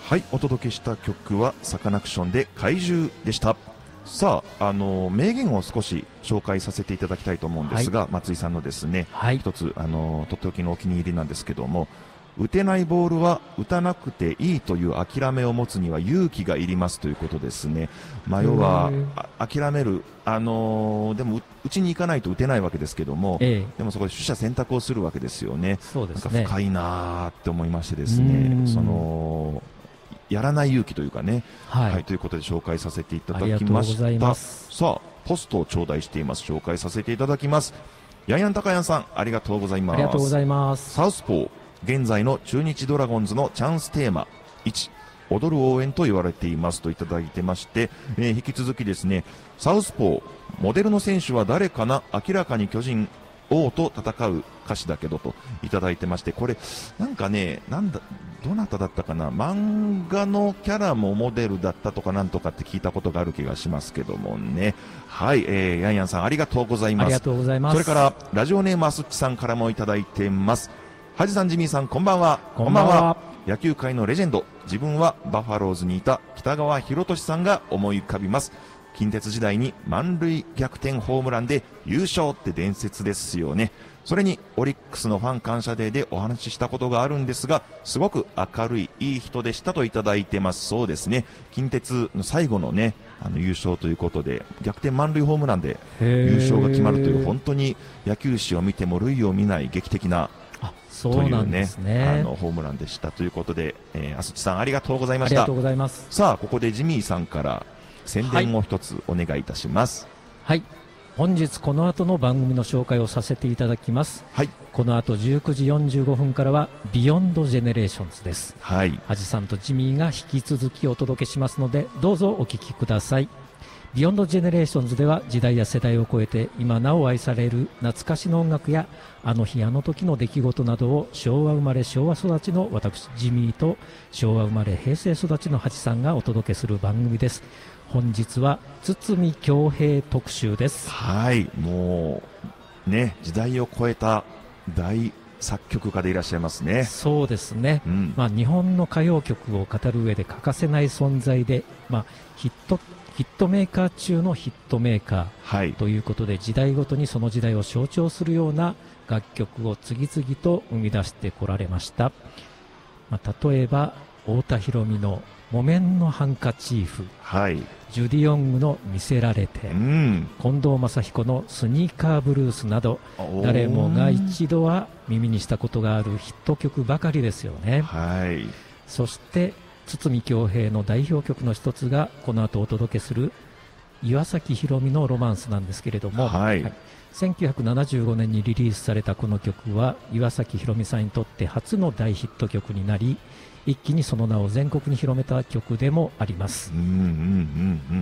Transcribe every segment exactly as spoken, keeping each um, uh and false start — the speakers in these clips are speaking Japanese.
はい、お届けした曲はサカナクションで怪獣でした。さあ、あの名言を少し紹介させていただきたいと思うんですが、はい、松井さんのですね、はい、一つあのとっておきのお気に入りなんですけども、打てないボールは打たなくていいという諦めを持つには勇気がいりますということですね。まあ、要は諦める、あのー、でも打ちに行かないと打てないわけですけども、ええ、でもそこで取捨選択をするわけですよね。 そうですね。 なんか深いなーって思いましてですね、そのやらない勇気というかね、はいはい、ということで紹介させていただきました。さあ、ポストを頂戴しています。紹介させていただきます。ヤンヤンタカヤンさん、ありがとうございます。 ありがとうございます。 サウスポー、現在の中日ドラゴンズのチャンステーマいち、踊る応援と言われていますといただいてまして、えー、引き続きですね、サウスポー、モデルの選手は誰かな、明らかに巨人王と戦う歌詞だけどといただいてまして、これなんかね、なんだどなただったかな、漫画のキャラもモデルだったとかなんとかって聞いたことがある気がしますけどもね。はい、えー、ヤンヤンさんありがとうございます。 ありがとうございます。 それからラジオネームあすっちさんからもいただいてます。ハジさん、ジミーさん、こんばんは。 こんばんは。 野球界のレジェンド、自分はバファローズにいた北川博俊さんが思い浮かびます。近鉄時代に満塁逆転ホームランで優勝って伝説ですよね。それにオリックスのファン感謝デーでお話ししたことがあるんですが、すごく明るいいい人でしたといただいてます。そうですね、近鉄の最後のね、あの優勝ということで逆転満塁ホームランで優勝が決まるという、本当に野球史を見ても類を見ない劇的なというね、あのホームランでしたということで、えー、あすちさんありがとうございました。 ありがとうございます。 さあ、ここでジミーさんから宣伝を一つお願いいたします。 はい、本日この後の番組の紹介をさせていただきます。はい、この後じゅうくじよんじゅうごふんからはビヨンドジェネレーションズです。はい、はじさんとジミーが引き続きお届けしますので、どうぞお聞きください。ビヨンドジェネレーションズでは時代や世代を超えて今なお愛される懐かしの音楽やあの日あの時の出来事などを昭和生まれ昭和育ちの私ジミーと昭和生まれ平成育ちのハチさんがお届けする番組です。本日は堤恭平特集です。 はい、もうね、時代を超えた大作曲家でいらっしゃいますね。 そうですね、うん、まあ、日本の歌謡曲を語る上で欠かせない存在で、まあ、ヒットヒットメーカー中のヒットメーカーということで、はい、時代ごとにその時代を象徴するような楽曲を次々と生み出してこられました。まあ、例えば太田裕美の木綿のハンカチーフ、はい、ジュディ・オングの見せられて、うん、近藤正彦のスニーカーブルースなど、誰もが一度は耳にしたことがあるヒット曲ばかりですよね。はい、そして堤恭平の代表曲の一つがこの後お届けする岩崎宏美のロマンスなんですけれども、はいはい、せんきゅうひゃくななじゅうごねんにリリースされたこの曲は岩崎宏美さんにとって初の大ヒット曲になり、一気にその名を全国に広めた曲でもあります。うんうんうんうん、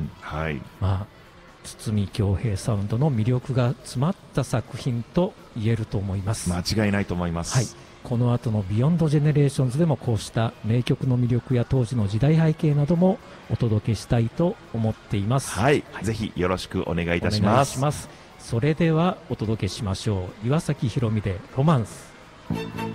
はい、まあ、堤恭平サウンドの魅力が詰まった作品と言えると思います。 間違いないと思います。 はい、この後のビヨンドジェネレーションズでもこうした名曲の魅力や当時の時代背景などもお届けしたいと思っています。 はい、はい、ぜひよろしくお願いいたします。 お願いします。それではお届けしましょう。岩崎宏美でロマンス。